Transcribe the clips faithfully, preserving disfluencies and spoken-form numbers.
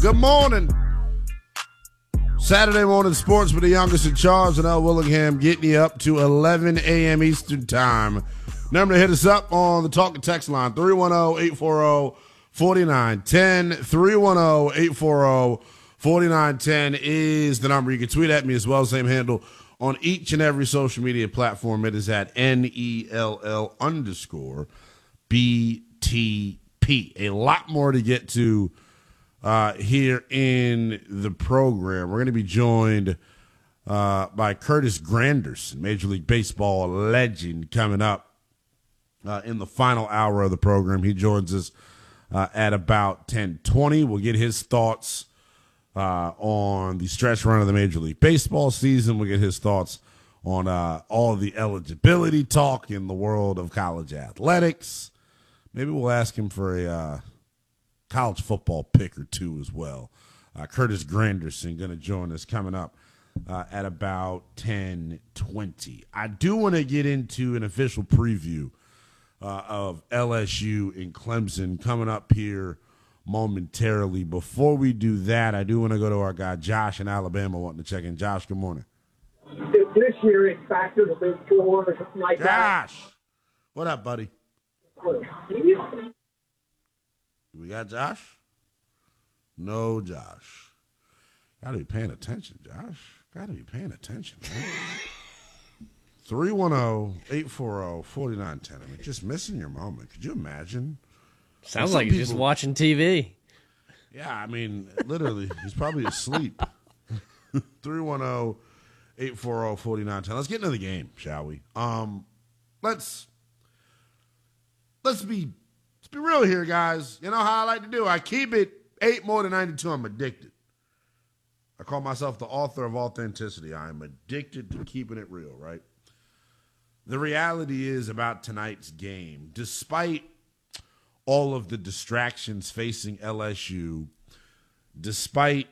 Good morning. Saturday morning sports with the youngest in charge and L. Willingham getting you up to eleven a.m. Eastern time. Remember to hit us up on the talk and text line, three one zero, eight four zero, four nine one zero. three one zero, eight four zero, four nine one zero is the number. You can tweet at me as well, same handle on each and every social media platform. It is at N E L L underscore B T P. A lot more to get to Uh, here in the program. We're going to be joined uh, by Curtis Granderson, Major League Baseball legend, coming up uh, in the final hour of the program. He joins us uh, at about ten twenty. We'll get his thoughts uh, on the stretch run of the Major League Baseball season. We'll get his thoughts on uh, all the eligibility talk in the world of college athletics. Maybe we'll ask him for a uh, college football pick or two as well. Uh, Curtis Granderson going to join us coming up uh, at about ten twenty. I do want to get into an official preview uh, of L S U and Clemson coming up here momentarily. Before we do that, I do want to go to our guy Josh in Alabama wanting to check in. Josh, good morning. This year it's back to the Big Four or something like that. Josh, what up, buddy? We got Josh? No Josh. Got to be paying attention, Josh. Got to be paying attention, man. three one zero, eight four zero, four nine one zero. I mean, just missing your moment. Could you imagine? Sounds like he's people, just watching T V. Yeah, I mean, literally, he's probably asleep. three one zero, eight four zero, four nine one zero. Let's get into the game, shall we? Um, let's let's be let's be real here, guys. You know how I like to do. I keep it eight more than ninety-two. I'm addicted. I call myself the author of authenticity. I am addicted to keeping it real, right? The reality is about tonight's game, despite all of the distractions facing L S U, despite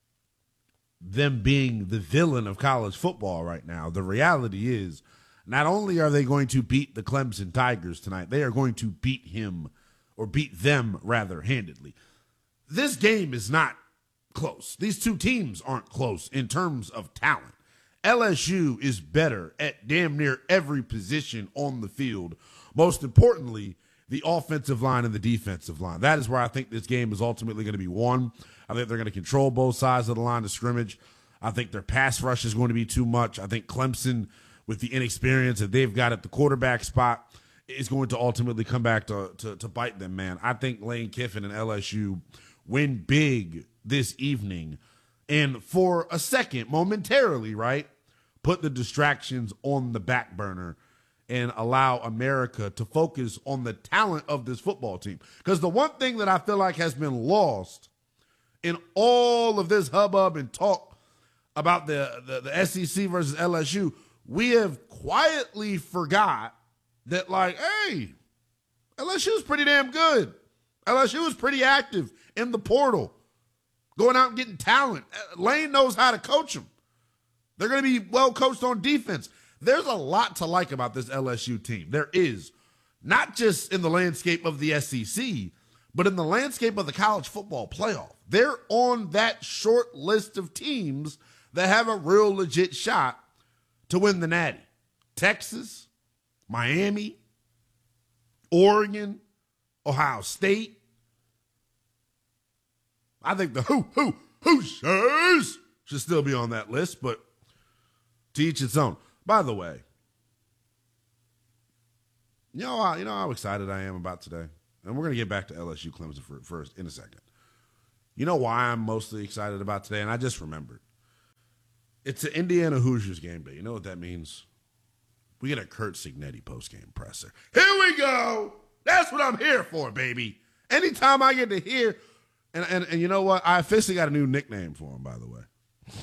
them being the villain of college football right now, the reality is not only are they going to beat the Clemson Tigers tonight, they are going to beat him, or beat them rather, handedly. This game is not close. These two teams aren't close in terms of talent. L S U is better at damn near every position on the field. Most importantly, the offensive line and the defensive line. That is where I think this game is ultimately going to be won. I think they're going to control both sides of the line of scrimmage. I think their pass rush is going to be too much. I think Clemson, with the inexperience that they've got at the quarterback spot, is going to ultimately come back to, to, to bite them, man. I think Lane Kiffin and L S U win big this evening. And for a second, momentarily, right, put the distractions on the back burner and allow America to focus on the talent of this football team. Because the one thing that I feel like has been lost in all of this hubbub and talk about the, the, the S E C versus L S U, we have quietly forgot that, like, hey, L S U is pretty damn good. L S U is pretty active in the portal, going out and getting talent. Lane knows how to coach them. They're going to be well coached on defense. There's a lot to like about this L S U team. There is, not just in the landscape of the S E C, but in the landscape of the college football playoff. They're on that short list of teams that have a real legit shot to win the Natty. Texas, Miami, Oregon, Ohio State. I think the who, who, Hoosiers should still be on that list, but to each its own. By the way, you know, how, you know how excited I am about today? And we're going to get back to L S U Clemson for, first in a second. You know why I'm mostly excited about today? And I just remembered. It's an Indiana Hoosiers game day. You know what that means? We get a Curt Cignetti postgame presser. Here we go. That's what I'm here for, baby. Anytime I get to hear, and, and, and you know what? I officially got a new nickname for him, by the way.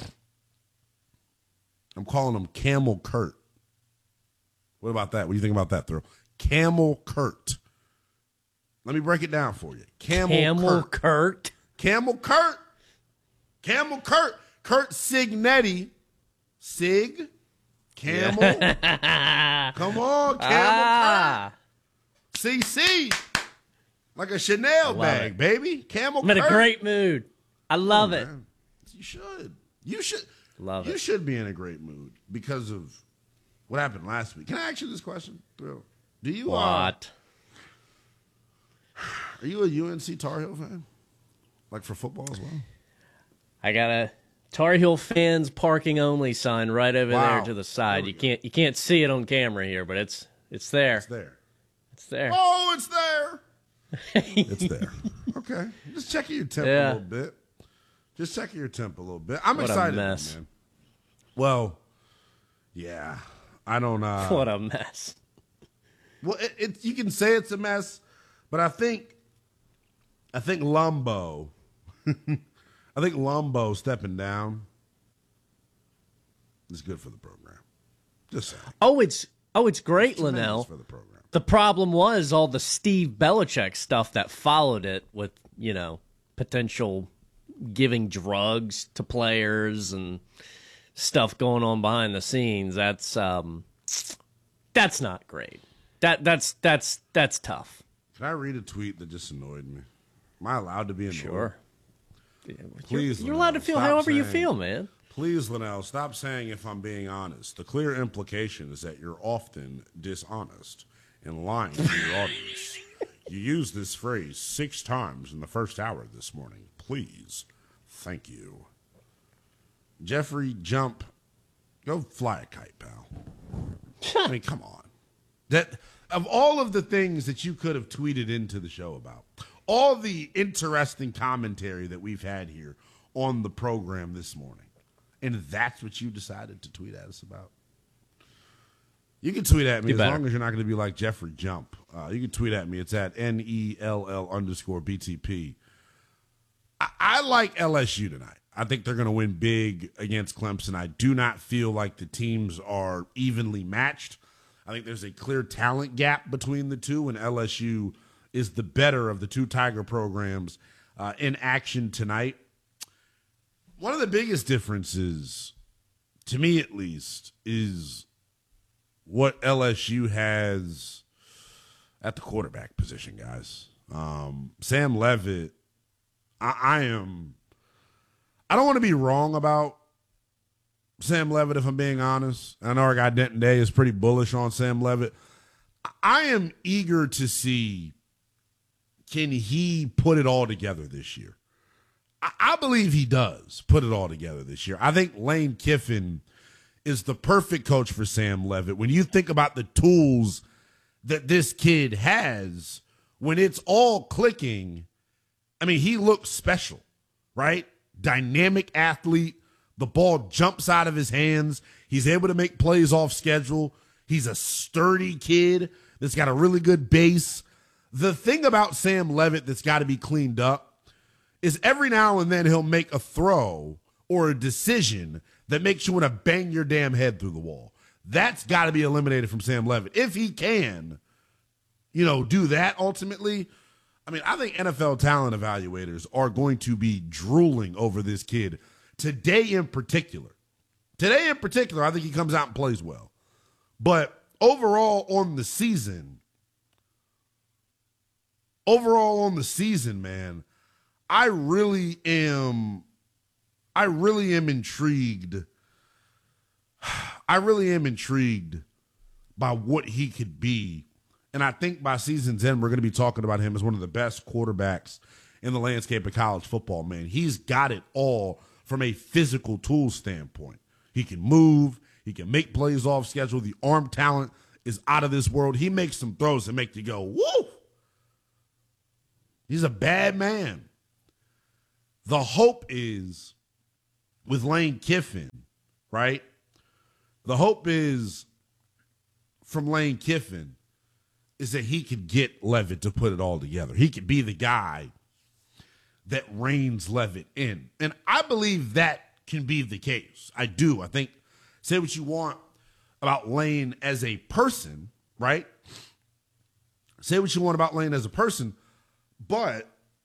I'm calling him Camel Curt. What about that? What do you think about that, Thrill? Camel Curt. Let me break it down for you. Camel, Camel Curt. Curt. Camel Curt. Camel Curt. Curt Cignetti. Sig. Camel. Yeah. Come on, Camel Ah. Curt. C C. Like a Chanel bag, it. baby. Camel I'm in Curt. a great mood. I love Oh, it. man. You should. You should. Love you it. should be in a great mood because of what happened last week. Can I ask you this question, Bill? Do you What? Uh, are you a U N C Tar Heel fan? Like for football as well? I got a Tar Heel fans parking only sign right over Wow. there to the side. There we You go. can't you can't see it on camera here, but it's it's there. It's there. It's there. Oh, it's there. It's there. Okay. Just checking your temp Yeah. a little bit. Just checking your temp a little bit. I'm What a excited, though, mess. man. Well, yeah. I don't uh What a mess. Well, it, it, you can say it's a mess, but I think I think Lumbo I think Lumbo stepping down is good for the program. Just saying. Oh, it's oh, it's great, Tremendous Linnell. for the program. The problem was all the Steve Belichick stuff that followed it with, you know, potential giving drugs to players and stuff going on behind the scenes. That's um that's not great. That that's that's that's tough. Can I read a tweet that just annoyed me? Am I allowed to be annoyed? Sure. Please, You're, you're allowed to Linnell, feel stop however you saying- feel, man. Please, Linnell, stop saying if I'm being honest. The clear implication is that you're often dishonest and lying to your audience. You used this phrase six times in the first hour this morning. Please. Thank you. Jeffrey, jump. Go fly a kite, pal. I mean, come on. That of all of the things that you could have tweeted into the show about, all the interesting commentary that we've had here on the program this morning, and that's what you decided to tweet at us about. You can tweet at me Do as better. long as you're not going to be like Jeffrey Jump. Uh, you can tweet at me. It's at N E L L underscore B T P. I, I like L S U tonight. I think they're going to win big against Clemson. I do not feel like the teams are evenly matched. I think there's a clear talent gap between the two, and L S U is the better of the two Tiger programs uh, in action tonight. One of the biggest differences, to me at least, is what L S U has at the quarterback position, guys. Um, Sam Leavitt, I, I am, I don't want to be wrong about Sam Leavitt if I'm being honest. I know our guy Denton Day is pretty bullish on Sam Leavitt. I am eager to see, can he put it all together this year? I, I believe he does put it all together this year. I think Lane Kiffin is the perfect coach for Sam Leavitt. When you think about the tools that this kid has, when it's all clicking, I mean, he looks special, right? Dynamic athlete. The ball jumps out of his hands. He's able to make plays off schedule. He's a sturdy kid that's got a really good base. The thing about Sam Leavitt that's got to be cleaned up is every now and then he'll make a throw or a decision that makes you want to bang your damn head through the wall. That's got to be eliminated from Sam Leavitt. If he can, you know, do that ultimately, I mean, I think N F L talent evaluators are going to be drooling over this kid today in particular. Today in particular, I think he comes out and plays well. But overall on the season, overall on the season, man, I really am I really am intrigued. I really am intrigued by what he could be. And I think by season's end, we're going to be talking about him as one of the best quarterbacks in the landscape of college football, man. He's got it all from a physical tool standpoint. He can move. He can make plays off schedule. The arm talent is out of this world. He makes some throws that make you go, woo! He's a bad man. The hope is with Lane Kiffin, right? The hope is from Lane Kiffin is that he could get Leavitt to put it all together. He could be the guy that reins Leavitt in. And I believe that can be the case. I do. I think, say what you want about Lane as a person, right? Say what you want about Lane as a person, but,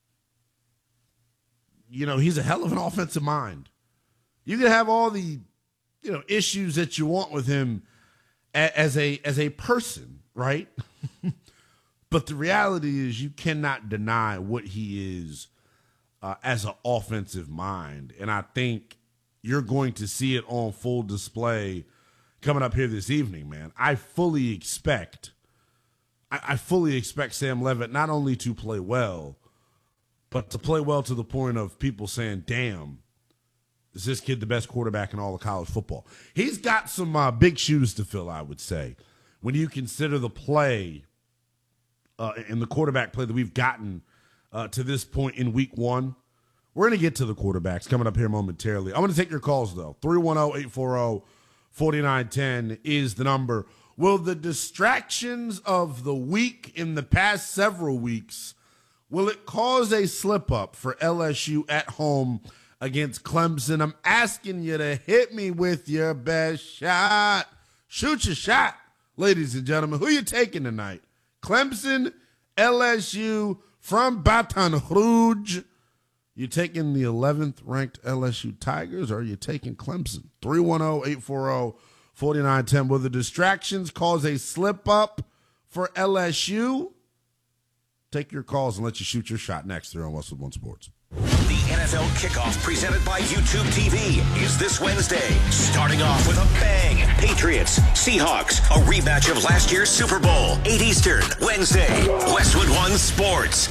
you know, he's a hell of an offensive mind. You can have all the, you know, issues that you want with him a- as a as a person, right? But the reality is you cannot deny what he is uh, as an offensive mind. And I think you're going to see it on full display coming up here this evening, man. I fully expect, I, I fully expect Sam Leavitt not only to play well, but to play well to the point of people saying, damn, is this kid the best quarterback in all of college football? He's got some uh, big shoes to fill, I would say, when you consider the play uh, and the quarterback play that we've gotten uh, to this point in week one. We're going to get to the quarterbacks coming up here momentarily. I'm going to take your calls, though. three one zero, eight four zero, four nine one zero is the number. Will the distractions of the week in the past several weeks, will it cause a slip-up for L S U at home against Clemson? I'm asking you to hit me with your best shot. Shoot your shot, ladies and gentlemen. Who you taking tonight? Clemson, L S U, from Baton Rouge. You taking the eleventh ranked L S U Tigers, or are you taking Clemson? three one zero, eight four zero, four nine one zero. Will the distractions cause a slip-up for L S U? Take your calls and let you shoot your shot next here on Westwood One Sports. The N F L kickoff presented by YouTube T V is this Wednesday. Starting off with a bang. Patriots, Seahawks, a rematch of last year's Super Bowl. eight Eastern, Wednesday. Westwood One Sports.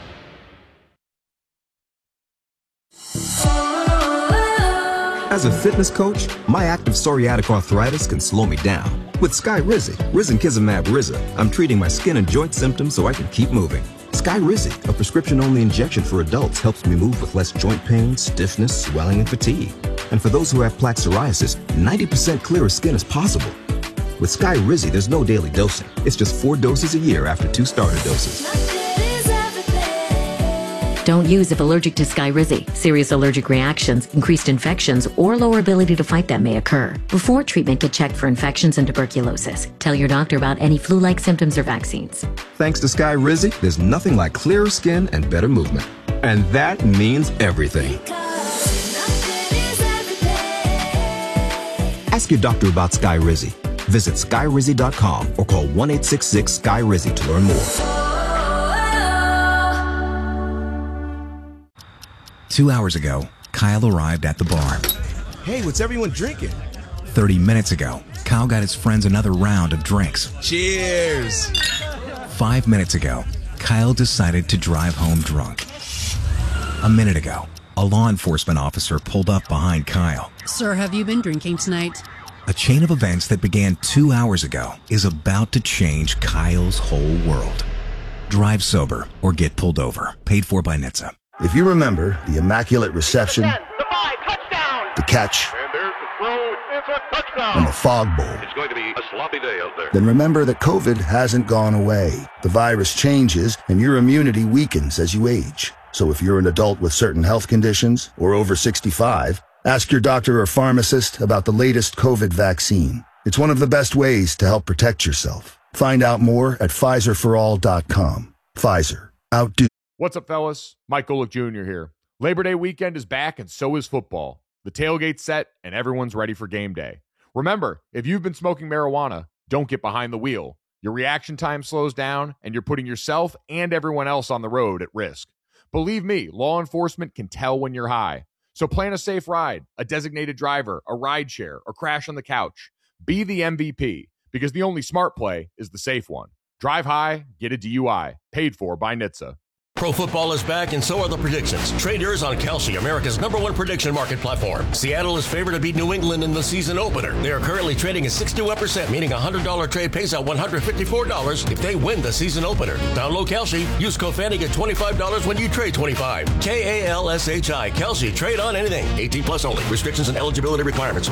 As a fitness coach, my active psoriatic arthritis can slow me down. With Skyrizi, Risankizumab Riza, I'm treating my skin and joint symptoms so I can keep moving. Skyrizi, a prescription-only injection for adults, helps me move with less joint pain, stiffness, swelling, and fatigue. And for those who have plaque psoriasis, ninety percent clearer skin is possible. With Skyrizi, there's no daily dosing. It's just four doses a year after two starter doses. Don't use if allergic to Skyrizi. Serious allergic reactions, increased infections, or lower ability to fight them may occur. Before treatment, get checked for infections and tuberculosis. Tell your doctor about any flu-like symptoms or vaccines. Thanks to Skyrizi, there's nothing like clearer skin and better movement. And that means everything. Ask your doctor about Skyrizi. Visit Skyrizi dot com or call one eight six six Skyrizi to learn more. Two hours ago, Kyle arrived at the bar. Hey, what's everyone drinking? Thirty minutes ago, Kyle got his friends another round of drinks. Cheers! Five minutes ago, Kyle decided to drive home drunk. A minute ago, a law enforcement officer pulled up behind Kyle. Sir, have you been drinking tonight? A chain of events that began two hours ago is about to change Kyle's whole world. Drive sober or get pulled over. Paid for by N H T S A. If you remember the immaculate reception, ten, the, five, touchdown. the catch, and there's the throw, it's a touchdown. and the fog bowl, it's going to be a sloppy day out there. Then remember that COVID hasn't gone away. The virus changes, and your immunity weakens as you age. So if you're an adult with certain health conditions or over sixty-five, ask your doctor or pharmacist about the latest COVID vaccine. It's one of the best ways to help protect yourself. Find out more at Pfizer for all dot com. Pfizer. Outdo. What's up, fellas? Mike Golick Junior here. Labor Day weekend is back, and so is football. The tailgate's set, and everyone's ready for game day. Remember, if you've been smoking marijuana, don't get behind the wheel. Your reaction time slows down, and you're putting yourself and everyone else on the road at risk. Believe me, law enforcement can tell when you're high. So plan a safe ride, a designated driver, a ride share, or crash on the couch. Be the M V P, because the only smart play is the safe one. Drive high, get a D U I. Paid for by N H T S A. Pro football is back, and so are the predictions. Trade yours on Kalshi, America's number one prediction market platform. Seattle is favored to beat New England in the season opener. They are currently trading at sixty-one percent, meaning a one hundred dollars trade pays out one hundred fifty-four dollars if they win the season opener. Download Kalshi. Use code Fanny, get twenty-five dollars when you trade twenty-five. K A L S H I. Kalshi. Trade on anything. eighteen plus only. Restrictions and eligibility requirements.